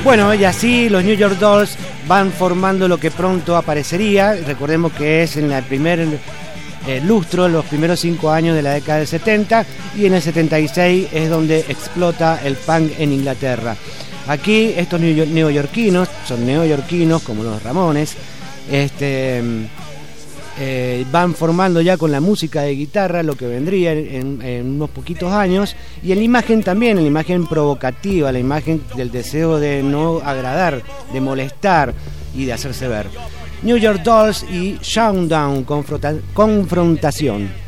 Bueno, y así los New York Dolls van formando lo que pronto aparecería. Recordemos que es en el primer lustro, los primeros 5 años de la década del 70, y en el 76 es donde explota el punk en Inglaterra. Aquí estos neoyorquinos, son neoyorquinos como los Ramones, van formando ya con la música de guitarra lo que vendría en unos poquitos años, y en la imagen también, en la imagen provocativa, la imagen del deseo de no agradar, de molestar y de hacerse ver. New York Dolls y Showdown, confrontación.